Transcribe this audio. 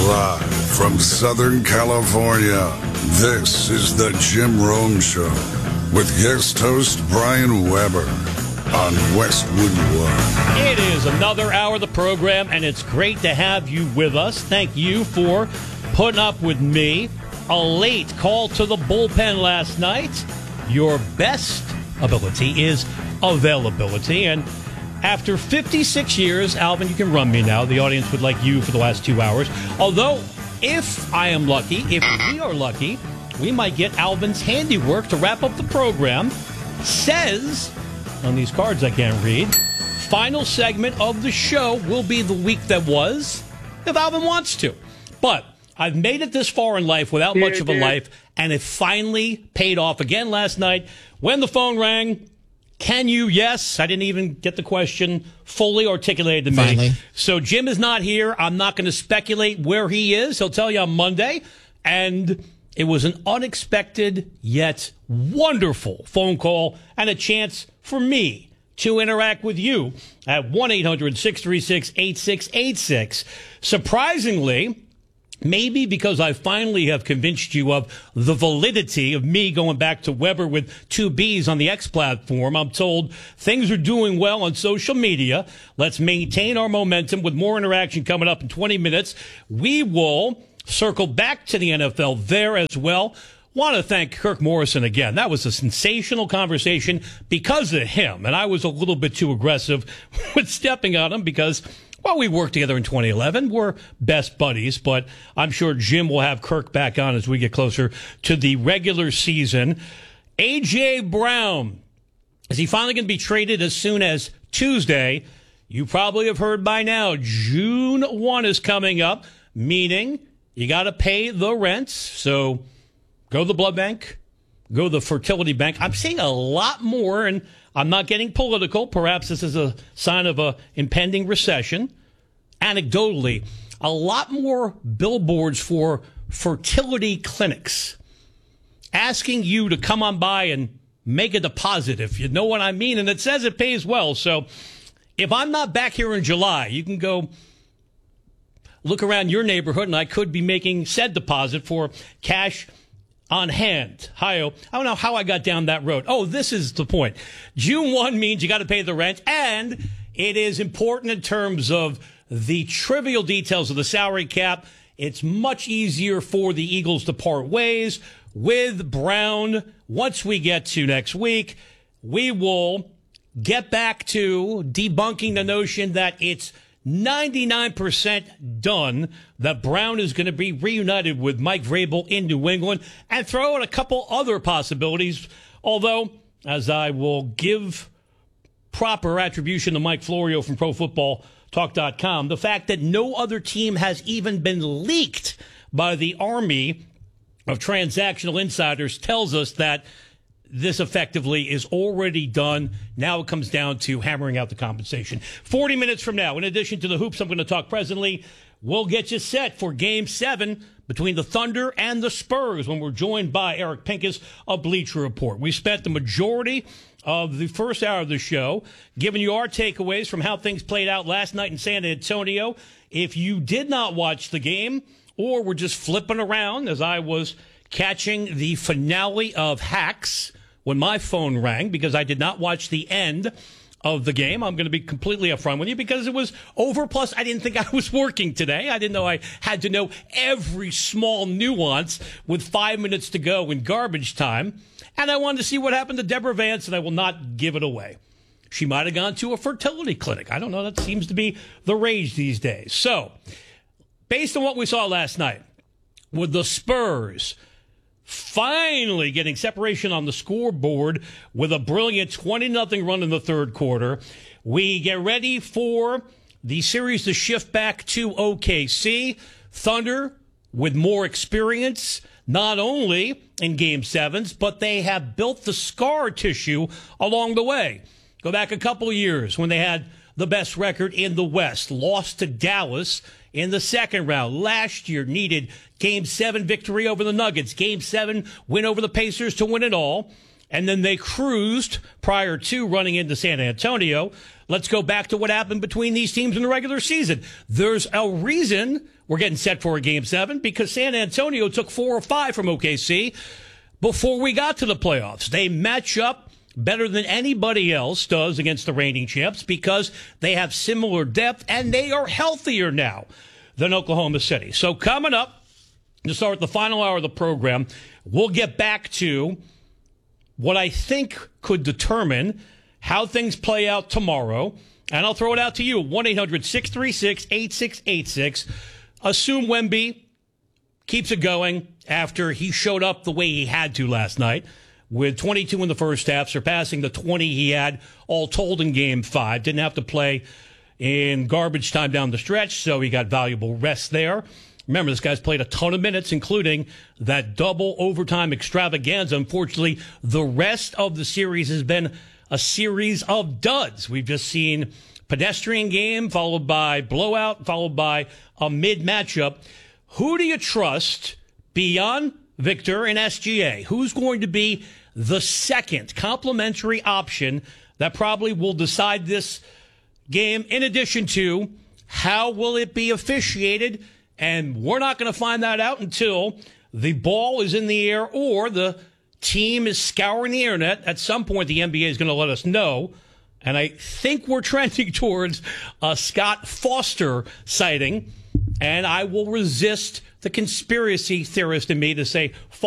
Live from Southern California, this is the Jim Rome Show with guest host Brian Weber on Westwood One. It is another hour of the program, and it's great to have you with us. Thank you for putting up with me. A late call to the bullpen last night. Your best ability is availability, and after 56 years, Alvin, you can run me now. The audience would like you for the last 2 hours. Although, if I am lucky, if we are lucky, we might get Alvin's handiwork to wrap up the program. Says, on these cards I can't read, final segment of the show will be the week that was, if Alvin wants to. But I've made it this far in life without much of a life, and it finally paid off again last night when the phone rang. Can you? Yes. I didn't even get the question fully articulated to me. Finally. So Jim is not here. I'm not going to speculate where he is. He'll tell you on Monday. And it was an unexpected yet wonderful phone call and a chance for me to interact with you at 1-800-636-8686. Surprisingly, maybe because I finally have convinced you of the validity of me going back to Weber with 2 B's on the X platform, I'm told things are doing well on social media. Let's maintain our momentum with more interaction coming up in 20 minutes. We will circle back to the NFL there as well. Want to thank Kirk Morrison again. That was a sensational conversation because of him, and I was a little bit too aggressive with stepping on him because, well, we worked together in 2011. We're best buddies, but I'm sure Jim will have Kirk back on as we get closer to the regular season. A.J. Brown, is he finally going to be traded as soon as Tuesday? You probably have heard by now, June 1 is coming up, meaning you got to pay the rent. So go to the blood bank, go to the fertility bank. I'm seeing a lot more, and I'm not getting political. Perhaps this is a sign of a impending recession. Anecdotally, a lot more billboards for fertility clinics asking you to come on by and make a deposit, if you know what I mean. And it says it pays well. So if I'm not back here in July, you can go look around your neighborhood, and I could be making said deposit for cash on hand. Hi-oh. I don't know how I got down that road. Oh, this is the point. June 1 means you got to pay the rent, and it is important in terms of the trivial details of the salary cap. It's much easier for the Eagles to part ways with Brown. Once we get to next week, we will get back to debunking the notion that it's 99% done that Brown is going to be reunited with Mike Vrabel in New England, and throw out a couple other possibilities. Although, as I will give proper attribution to Mike Florio from ProFootballTalk.com, the fact that no other team has even been leaked by the army of transactional insiders tells us that this effectively is already done. Now it comes down to hammering out the compensation. 40 minutes from now, in addition to the hoops I'm going to talk presently, we'll get you set for Game 7 between the Thunder and the Spurs when we're joined by Eric Pincus of Bleacher Report. We spent the majority of the first hour of the show giving you our takeaways from how things played out last night in San Antonio. If you did not watch the game or were just flipping around as I was catching the finale of Hacks when my phone rang because I did not watch the end of the game, I'm going to be completely upfront with you because it was over. Plus, I didn't think I was working today. I didn't know I had to know every small nuance with 5 minutes to go in garbage time. And I wanted to see what happened to Deborah Vance, and I will not give it away. She might have gone to a fertility clinic. I don't know. That seems to be the rage these days. So, based on what we saw last night, with the Spurs finally getting separation on the scoreboard with a brilliant 20-0 run in the third quarter, we get ready for the series to shift back to OKC. Thunder with more experience, not only in Game 7s, but they have built the scar tissue along the way. Go back a couple years when they had the best record in the West, lost to Dallas in the second round. Last year needed Game 7 victory over the Nuggets, Game 7 win over the Pacers to win it all. And then they cruised prior to running into San Antonio. Let's go back to what happened between these teams in the regular season. There's a reason we're getting set for a Game 7 because San Antonio took 4 or 5 from OKC before we got to the playoffs. They match up better than anybody else does against the reigning champs because they have similar depth and they are healthier now than Oklahoma City. So coming up to start the final hour of the program, we'll get back to what I think could determine how things play out tomorrow. And I'll throw it out to you, 1-800-636-8686. Assume Wemby keeps it going after he showed up the way he had to last night with 22 in the first half, surpassing the 20 he had all told in Game 5. Didn't have to play in garbage time down the stretch, so he got valuable rest there. Remember, this guy's played a ton of minutes, including that double overtime extravaganza. Unfortunately, the rest of the series has been a series of duds. We've just seen pedestrian game, followed by blowout, followed by a mid-matchup. Who do you trust beyond Victor and SGA? Who's going to be the second complementary option that probably will decide this game, in addition to how will it be officiated? And we're not going to find that out until the ball is in the air or the team is scouring the internet. At some point, the NBA is going to let us know. And I think we're trending towards a Scott Foster sighting. And I will resist the conspiracy theorist in me to say